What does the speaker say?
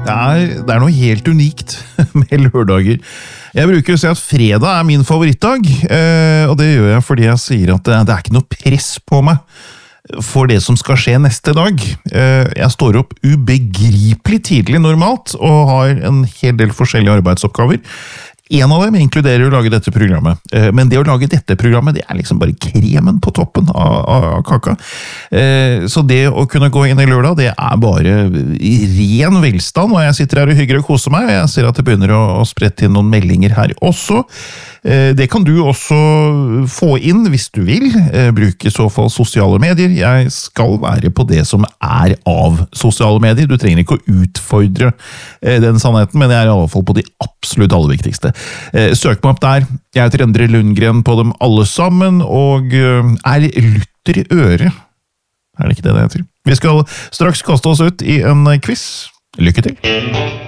Det er noe helt unikt med lørdager. Jeg bruker å si at fredag min favorittdag, og det gjør jeg fordi jeg sier at det er ikke noe press på meg for det som skal skje neste dag. Jeg står opp ubegripelig tidlig normalt, og har en hel del forskjellige arbeidsoppgaver. En av dem inkluderer å lage dette programmet. Men det å lage dette programmet, det er liksom bare kremen på toppen av kaka. Så det å kunne gå inn i lørdag, det er bare i ren velstand, og jeg sitter her og hygger og koser meg, og jeg ser at det begynner å sprette inn noen meldinger her også. Det kan du også få inn hvis du vil. Bruk i så fall sosiale medier. Jeg skal være på det som er av sosiale medier. Du trenger ikke å utfordre den sannheten, men jeg er i alle fall på de absolutt aller viktigste. Søk meg opp der. Jeg heter Endre Lundgren på dem alle sammen, og er lytter i øret. Er det ikke det heter? Vi skal straks kaste oss ut i en quiz. Lykke til!